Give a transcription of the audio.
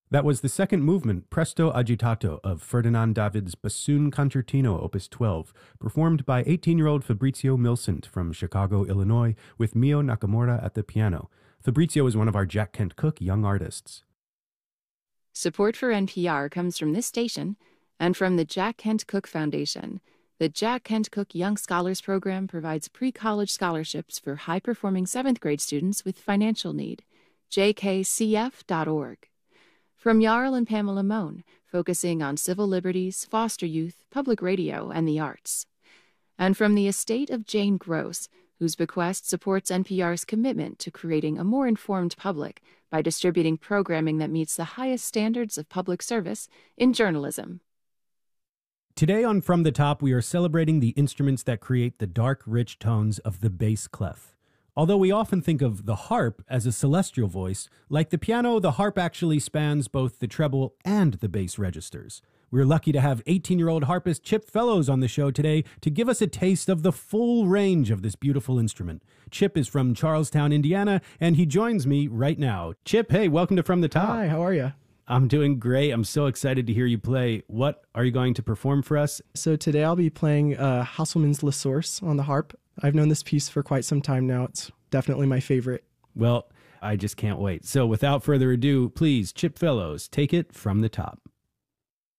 That was the second movement, Presto Agitato, of Ferdinand David's Bassoon Concertino, Opus 12, performed by 18-year-old Fabrizio Milcent from Chicago, Illinois, with Mio Nakamura at the piano. Fabrizio is one of our Jack Kent Cooke Young Artists. Support for NPR comes from this station and from the Jack Kent Cooke Foundation. The Jack Kent Cooke Young Scholars Program provides pre-college scholarships for high-performing 7th grade students with financial need. jkcf.org. From Jarl and Pamela Mohn, focusing on civil liberties, foster youth, public radio, and the arts. And from the estate of Jane Gross, whose bequest supports NPR's commitment to creating a more informed public by distributing programming that meets the highest standards of public service in journalism. Today on From the Top, we are celebrating the instruments that create the dark, rich tones of the bass clef. Although we often think of the harp as a celestial voice, like the piano, the harp actually spans both the treble and the bass registers. We're lucky to have 18-year-old harpist Chip Fellows on the show today to give us a taste of the full range of this beautiful instrument. Chip is from Charlestown, Indiana, and he joins me right now. Chip, hey, welcome to From the Top. Hi, how are you? I'm doing great. I'm so excited to hear you play. What are you going to perform for us? So today I'll be playing Hasselmann's La Source on the harp. I've known this piece for quite some time now. It's definitely my favorite. Well, I just can't wait. So without further ado, please, Chip Fellows, take it from the top.